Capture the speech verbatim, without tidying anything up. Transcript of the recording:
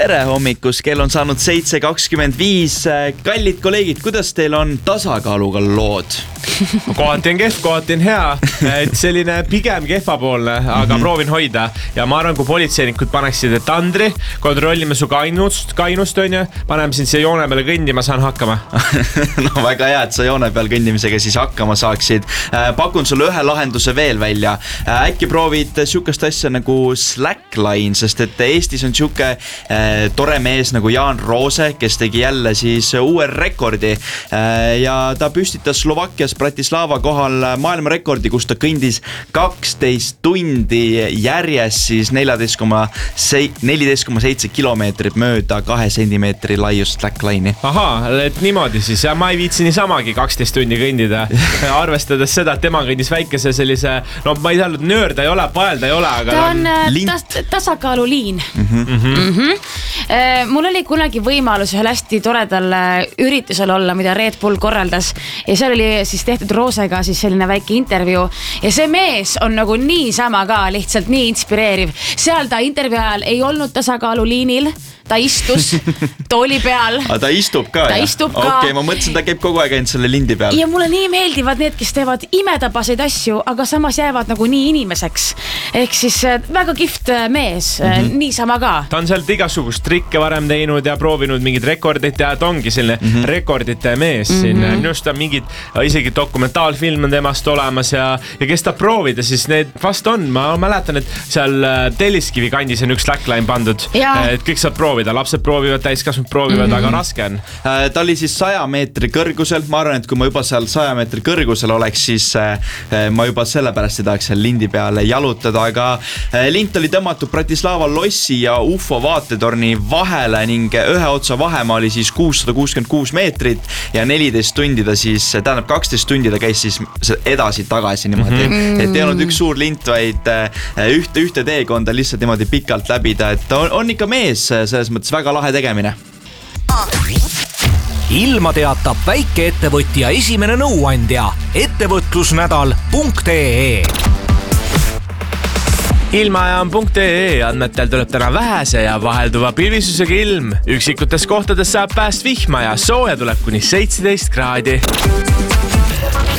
tere hommikus, kell on saanud seitse kakskümmend viis. Kallid kolleegid, kuidas teil on tasakaaluga lood? Kohati on kehv, kohati on hea, et selline pigem kehvapoolne, aga mm-hmm. proovin hoida. Ja ma arvan, kui politseinikud paneksid tandri, kontrollime su kainust, kainust on ju, paneme sind siia joone peale kõndi, ma saan hakkama. No väga hea, et sa joone peal kõndimisega siis hakkama saaksid. Pakun sulle ühe lahenduse veel välja. Äkki proovid siukest asja nagu slackline, sest et Eestis on siuke äh, tore mees nagu Jaan Roose, kes tegi jälle siis uue rekordi äh, ja ta püstitas Slovakkias Bratislava kohal maailmarekordi, kus ta kõndis kaksteist tundi järjest siis neliteist koma seitse kilomeetrit mööda kahe sentimeetri laiust slackline'i. Ahaa, et niimoodi siis ja ma ei viitsi niisamagi kaksteist tundi kõndida, arvestades seda, et tema kõndis väikese sellise, no ma ei tea, nöörda ei ole, paelda ei ole, aga ta on tas, tasakaaluliin. Mm-hmm. Mm-hmm. Mm-hmm. Mul oli kunagi võimalus ühel hästi toredal üritusel olla, mida Red Bull korraldas ja seal oli siis tehtud Roosega siis selline väike intervjuu ja see mees on nagu nii sama ka, lihtsalt nii inspireeriv. Seal ta intervjuu ajal ei olnud tasakaaluliinil, ta istus tooli peal. A ta istub ka? Ta istub ka. Okei, okay, ma mõtlesin, ta käib kogu aeg ainult selle lindi peal. Ja mulle nii meeldivad need, kes teevad imetabaseid asju, aga samas jäävad nagu nii inimeseks. Ehk siis väga kihvt mees, mm-hmm. nii sama ka. Ta on sealt igasugust trikke varem teinud ja proovinud mingid rekordit ja ta ongi selline mm-hmm. rekordite mees mm-hmm. siin. Minu arust on mingid, isegi dokumentaalfilm on temast olemas ja, ja kes ta proovida, siis need vast on. Ma mäletan, et seal Telliskivi kandis on üks slackline pandud, ja. Et kõik saab proovida, lapsed proovivad, täiskasvanud proovivad, mm-hmm. aga raske on. Ta oli siis saja meetri kõrgusel, ma arvan, et kui ma juba seal saja meetri kõrgusel oleks, siis ma juba sellepärast ei tahaks seal lindi peale jalutada, aga lint oli tõmmatud Bratislava lossi ja U F O vaatetorni vahele ning ühe otsa vahemaa oli siis kuussada kuuskümmend kuus meetrit ja neliteist tundi ta siis, tähendab kaksteist tundi ta käis siis edasi tagasi niimoodi, mm-hmm. et ei olnud üks suur lint, vaid ühte, ühte teekonda lihtsalt niimoodi pikalt läbida, et on, on ikka mees selles mõttes väga lahe tegemine. Ilma teatab väikeettevõtja esimene nõuandja ettevõtlusnädal punkt ee. Ilmaajam punkt ee andmetel tuleb täna vähese ja vahelduva pilvisusega ilm. Üksikutes kohtades saab pääst vihma ja sooja tuleb kuni seitseteist kraadi.